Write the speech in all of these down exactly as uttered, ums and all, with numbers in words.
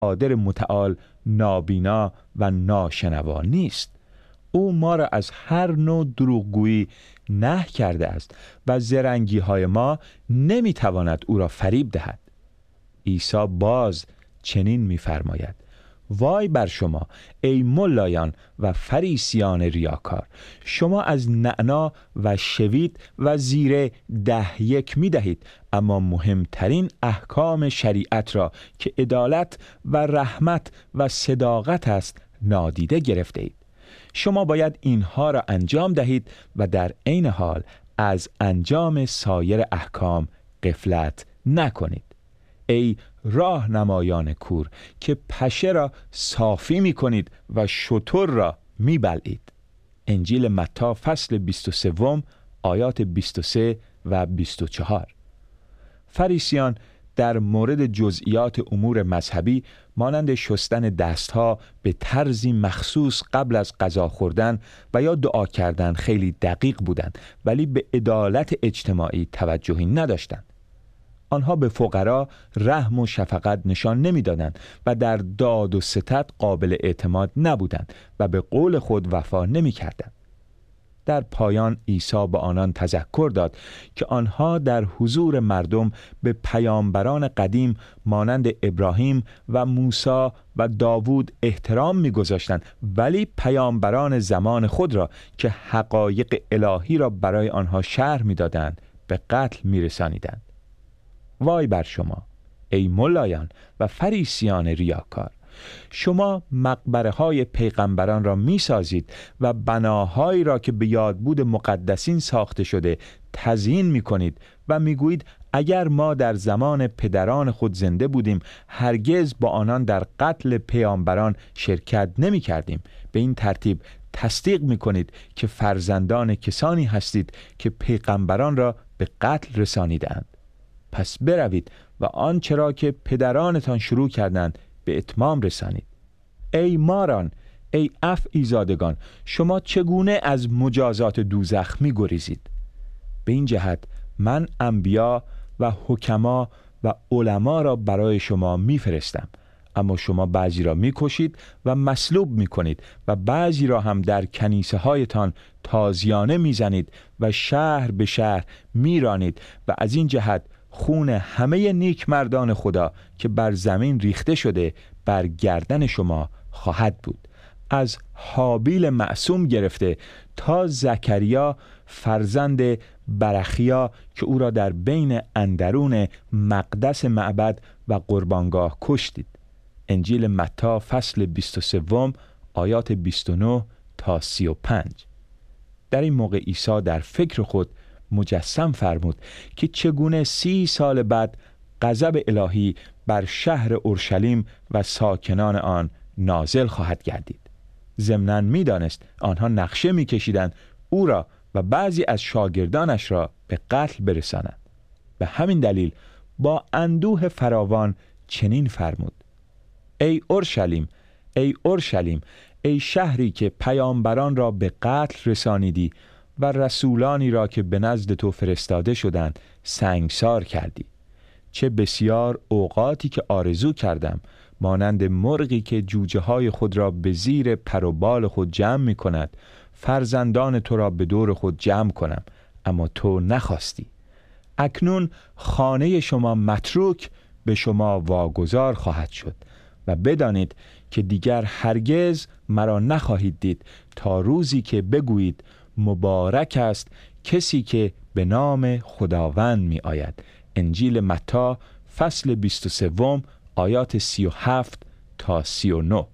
قادر متعال نابینا و ناشنوا نیست. او ما را از هر نوع دروغگویی نهی کرده است و زرنگی های ما نمیتواند او را فریب دهد. عیسی باز چنین می‌فرماید: وای بر شما ای ملایان و فریسیان ریاکار، شما از نعنا و شوید و زیره ده یک می دهید، اما مهمترین احکام شریعت را که عدالت و رحمت و صداقت است نادیده گرفته اید. شما باید اینها را انجام دهید و در عین حال از انجام سایر احکام غفلت نکنید. ای راهنمایان کور که پشه را صافی می کنید و شتر را می بلعید. انجیل متی فصل بیست و سه آیات بیست و سه و بیست و چهار. فریسیان در مورد جزئیات امور مذهبی مانند شستن دستها به طرزی مخصوص قبل از غذا خوردن و یا دعا کردن خیلی دقیق بودند، ولی به عدالت اجتماعی توجهی نداشتند. آنها به فقرا رحم و شفقت نشان نمی‌دادند و در داد و ستد قابل اعتماد نبودند و به قول خود وفا نمی‌کردند. در پایان عیسی به آنان تذکر داد که آنها در حضور مردم به پیامبران قدیم مانند ابراهیم و موسی و داوود احترام می‌گذاشتند، ولی پیامبران زمان خود را که حقایق الهی را برای آنها شرح می‌دادند به قتل می‌رسانیدند. وای بر شما ای ملایان و فریسیان ریاکار، شما مقبره های پیغمبران را می سازید و بناهایی را که به یادبود مقدسین ساخته شده تزیین می کنید و می گویید اگر ما در زمان پدران خود زنده بودیم هرگز با آنان در قتل پیامبران شرکت نمی کردیم. به این ترتیب تصدیق می کنید که فرزندان کسانی هستید که پیغمبران را به قتل رسانیدند. پس بروید و آنچه را که پدرانتان شروع کردند به اتمام رسانید. ای ماران، ای افعی زادگان، شما چگونه از مجازات دوزخ می گریزید؟ به این جهت من انبیا و حکما و علما را برای شما می فرستم، اما شما بعضی را می کشید و مصلوب می کنید و بعضی را هم در کنیسه هایتان تازیانه می زنید و شهر به شهر می رانید و از این جهت خون همه نیک مردان خدا که بر زمین ریخته شده بر گردن شما خواهد بود، از هابیل معصوم گرفته تا زکریا فرزند برخیا که او را در بین اندرون مقدس معبد و قربانگاه کشتید. انجیل متی فصل بیست و سه آیات بیست و نه تا سی و پنج. در این موقع عیسی در فکر خود مجسم فرمود که چگونه سی سال بعد غضب الهی بر شهر اورشلیم و ساکنان آن نازل خواهد گردید. ضمناً می‌دانست آنها نقشه می‌کشیدند او را و بعضی از شاگردانش را به قتل برسانند. به همین دلیل با اندوه فراوان چنین فرمود: ای اورشلیم، ای اورشلیم، ای شهری که پیامبران را به قتل رسانیدی و رسولانی را که به نزد تو فرستاده شدند سنگسار کردی. چه بسیار اوقاتی که آرزو کردم مانند مرغی که جوجه های خود را به زیر پر و بال خود جمع می کند فرزندان تو را به دور خود جمع کنم، اما تو نخواستی. اکنون خانه شما متروک به شما واگذار خواهد شد و بدانید که دیگر هرگز مرا نخواهید دید تا روزی که بگویید مبارک است کسی که به نام خداوند می آید. انجیل متی فصل بیست و سه آیات سی و هفت تا سی و نه.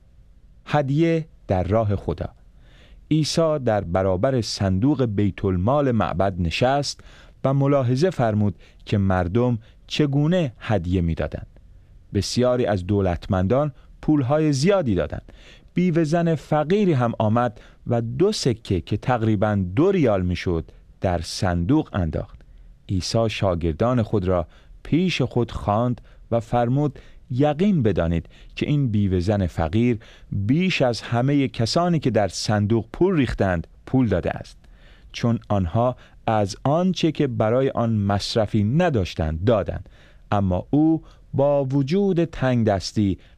هدیه در راه خدا. عیسی در برابر صندوق بیت المال معبد نشست و ملاحظه فرمود که مردم چگونه هدیه می دادند. بسیاری از دولتمندان پولهای زیادی دادند. بیوه زن فقیری هم آمد و دو سکه که تقریباً دو ریال می شد در صندوق انداخت. عیسی شاگردان خود را پیش خود خواند و فرمود یقین بدانید که این بیوه زن فقیر بیش از همه کسانی که در صندوق پول ریختند پول داده است، چون آنها از آنچه که برای آن مصرفی نداشتند دادند، اما او با وجود تنگ دستی